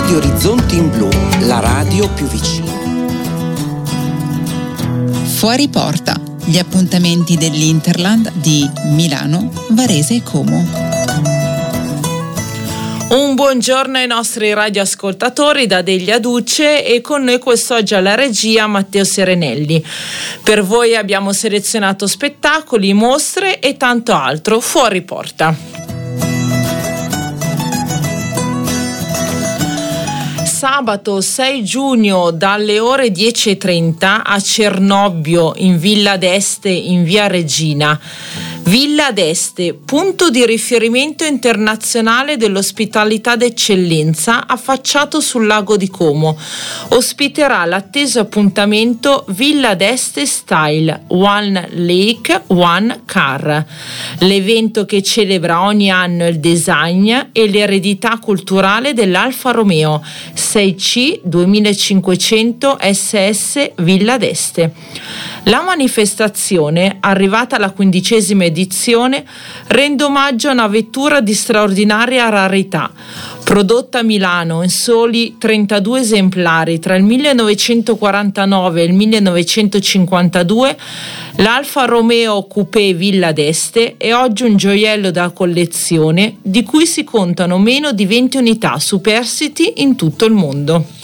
Radio Orizzonti in Blu, la radio più vicina. Fuori porta, gli appuntamenti dell'Interland di Milano, Varese e Como. Un buongiorno ai nostri radioascoltatori da Delia Duce e con noi quest'oggi alla regia Matteo Serenelli. Per voi abbiamo selezionato spettacoli, mostre e tanto altro fuori porta. Sabato 6 giugno dalle ore 10:30 a Cernobbio in Villa d'Este in via Regina. Villa d'Este, punto di riferimento internazionale dell'ospitalità d'eccellenza affacciato sul lago di Como, ospiterà l'atteso appuntamento Villa d'Este Style One Lake, One Car, l'evento che celebra ogni anno il design e l'eredità culturale dell'Alfa Romeo 6C 2500 SS Villa d'Este. La manifestazione, arrivata alla 15ª edizione, rende omaggio a una vettura di straordinaria rarità, prodotta a Milano in soli 32 esemplari tra il 1949 e il 1952. L'Alfa Romeo Coupé Villa d'Este è oggi un gioiello da collezione di cui si contano meno di 20 unità superstiti in tutto il mondo.